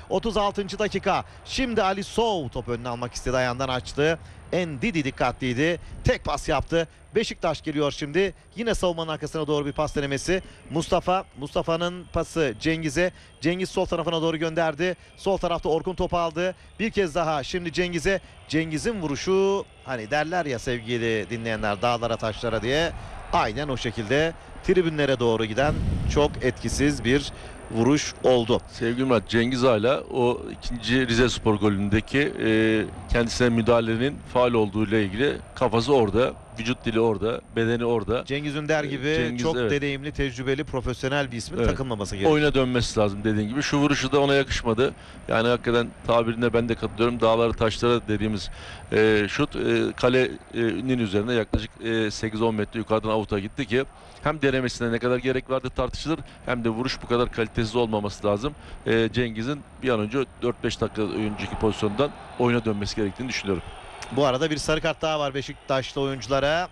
36. dakika. Şimdi Ali Sow top önüne almak istedi. Ayağından açtı. Ndidi dikkatliydi. Tek pas yaptı. Beşiktaş geliyor şimdi. Yine savunmanın arkasına doğru bir pas denemesi. Mustafa'nın pası Cengiz'e. Cengiz sol tarafına doğru gönderdi. Sol tarafta Orkun topu aldı. Bir kez daha şimdi Cengiz'e. Cengiz'in vuruşu, hani derler ya sevgili dinleyenler, dağlara taşlara diye, aynen o şekilde tribünlere doğru giden çok etkisiz bir vuruş oldu. Sevgili Murat, Cengiz hala o ikinci Rizespor golündeki kendisine müdahalenin faul olduğu ile ilgili kafası orada, vücut dili orada, bedeni orada. Cengiz Ünder gibi Cengiz, çok evet, deneyimli, tecrübeli, profesyonel bir ismin evet, takılmaması gerekiyor. Oyuna dönmesi lazım dediğin gibi. Şu vuruşu da ona yakışmadı. Yani hakikaten tabirine ben de katılıyorum. Dağları taşlara dediğimiz şut kalenin üzerine yaklaşık 8-10 metre yukarıdan avuta gitti ki hem denemesine ne kadar gerek vardı tartışılır, hem de vuruş bu kadar kalitesiz olmaması lazım. Cengiz'in bir an önce 4-5 dakika önceki pozisyondan oyuna dönmesi gerektiğini düşünüyorum. Bu arada bir sarı kart daha var Beşiktaşlı oyunculara.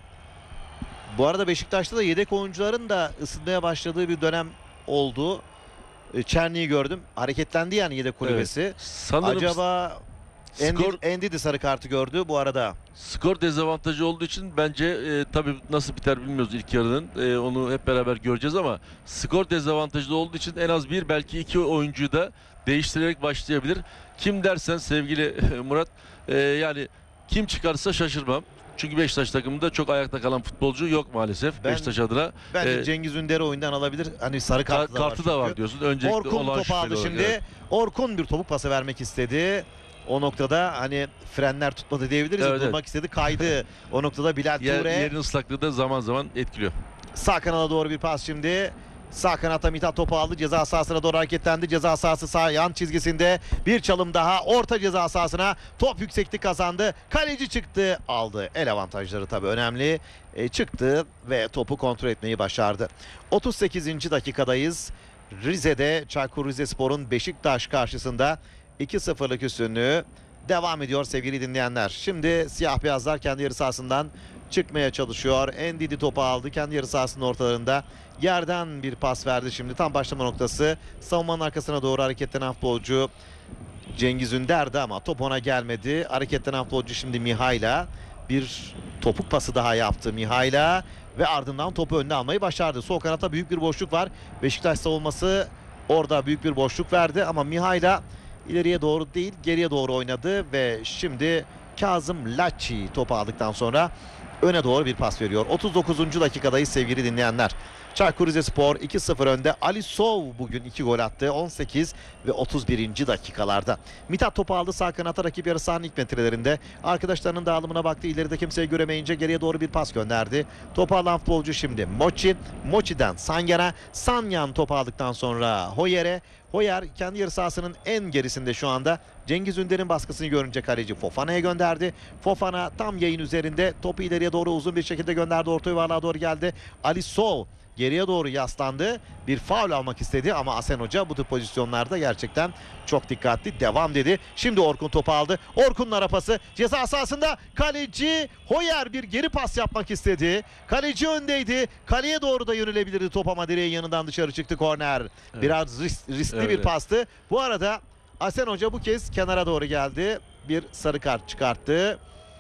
Bu arada Beşiktaş'ta da yedek oyuncuların da ısınmaya başladığı bir dönem oldu. Çerni'yi gördüm. Hareketlendi yani yedek kulübesi. Evet. Sanırım acaba Ndidi sarı kartı gördü bu arada. skor dezavantajı olduğu için bence tabii nasıl biter bilmiyoruz ilk yarının. Onu hep beraber göreceğiz ama skor dezavantajlı olduğu için en az bir, belki iki oyuncuyu da değiştirerek başlayabilir. Kim dersen sevgili Murat, yani kim çıkarsa şaşırmam. Çünkü Beşiktaş takımında çok ayakta kalan futbolcu yok maalesef Beşiktaş adına. Bence Cengiz Ünder'i oyundan alabilir. Hani sarı kartı da kartı da var diyorsun. Öncelikle Orkun topu aldı şimdi. Evet. Orkun bir topuk pası vermek istedi. O noktada hani frenler tutmadı diyebiliriz. Evet, durmak istedi, kaydı. O noktada Bilal Ture. Yerin ıslaklığı da zaman zaman etkiliyor. Sağ kanala doğru bir pas şimdi. Sağ kanatta Mithat topu aldı. Ceza sahasına doğru hareketlendi. Ceza sahası sağ yan çizgisinde. Bir çalım daha. Orta ceza sahasına. Top yükseklik kazandı. Kaleci çıktı. Aldı. El avantajları tabii önemli. Çıktı ve topu kontrol etmeyi başardı. 38. dakikadayız. Rize'de Çaykur Rizespor'un Beşiktaş karşısında 2-0'lık üstünlüğü devam ediyor sevgili dinleyenler. Şimdi siyah beyazlar kendi yarı sahasından çıkmaya çalışıyor. Ndidi topu aldı. Kendi yarı sahasının ortalarında yerden bir pas verdi şimdi. Tam başlama noktası. Savunmanın arkasına doğru hareketlenen futbolcu Cengiz Ünder'di ama top ona gelmedi. Hareketlenen futbolcu şimdi Mihayla. Bir topuk pası daha yaptı Mihayla ve ardından topu önüne almayı başardı. Sol kanatta büyük bir boşluk var. Beşiktaş savunması orada büyük bir boşluk verdi ama Mihayla ileriye doğru değil, geriye doğru oynadı ve şimdi Kazım Laçi topu aldıktan sonra öne doğru bir pas veriyor. 39. dakikadayız sevgili dinleyenler. Çaykur Rizespor 2-0 önde. Ali Sow bugün 2 gol attı. 18 ve 31. dakikalarda. Mithat topu aldı sağ kanata, rakip yarı sahanın ilk metrelerinde. Arkadaşlarının dağılımına baktı. İleride kimseyi göremeyince geriye doğru bir pas gönderdi. Topu alan futbolcu şimdi Mochi. Mochi'den Sanyan'a. Sanyan topu aldıktan sonra Hoyer'e. Hoyer kendi yarı sahasının en gerisinde şu anda. Cengiz Ünder'in baskısını görünce kaleci Fofana'ya gönderdi. Fofana tam yayın üzerinde. Topu ileriye doğru uzun bir şekilde gönderdi. Orta yuvarlığa doğru geldi. Ali Sow geriye doğru yaslandı. Bir faul almak istedi ama Asen Hoca bu tür pozisyonlarda gerçekten çok dikkatli. Devam dedi. Şimdi Orkun topu aldı. Orkun'un ara pası ceza sahasında. Kaleci Hoyer bir geri pas yapmak istedi. Kaleci öndeydi. Kaleye doğru da yönelebilirdi top ama direğin yanından dışarı çıktı korner. Evet. Biraz riskli bir pastı. Bu arada Asen Hoca bu kez kenara doğru geldi. Bir sarı kart çıkarttı.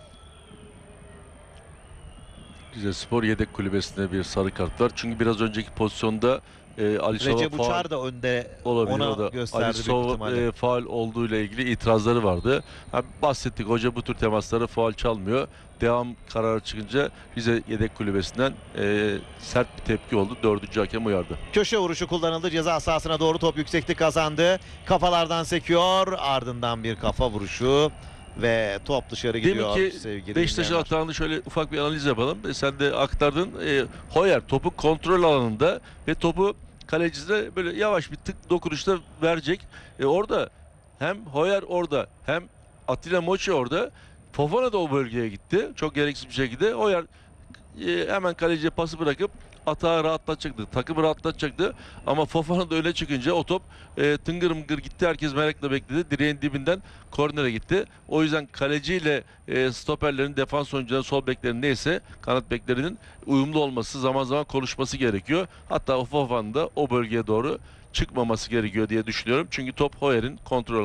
Rizespor yedek kulübesinde bir sarı kart var. Çünkü biraz önceki pozisyonda Ali Recep Uçar da önde olabilir, ona o da gösterdi. Ali Sow faul olduğu ile ilgili itirazları vardı. Bahsettik, hoca bu tür temasları faul çalmıyor. Devam kararı çıkınca Rize yedek kulübesinden sert bir tepki oldu. 4. hakem uyardı. Köşe vuruşu kullanıldı. Ceza sahasına doğru top yükseklik kazandı. Kafalardan sekiyor. Ardından bir kafa vuruşu. Ve top dışarı gidiyor. Demin ki Beşiktaş'ın hatanı şöyle ufak bir analiz yapalım. Sen de aktardın. Hoyer topu kontrol alanında ve topu kalecisine böyle yavaş bir tık dokunuşta verecek. Orada hem Hoyer orada hem Atilla Mochi orada. Fofana da o bölgeye gitti. Çok gereksiz bir şekilde. Hoyer hemen kaleciye pası bırakıp atağı rahatlatacaktı. Takımı rahatlatacaktı. Ama Fofana da öne çıkınca o top tıngır mıngır gitti. Herkes merakla bekledi. Direğin dibinden kornere gitti. O yüzden kaleciyle stoperlerin, defans oyuncuların, sol beklerin neyse kanat beklerinin uyumlu olması, zaman zaman konuşması gerekiyor. Hatta o Fofana'nın da o bölgeye doğru çıkmaması gerekiyor diye düşünüyorum. Çünkü top Hoyer'in kontrol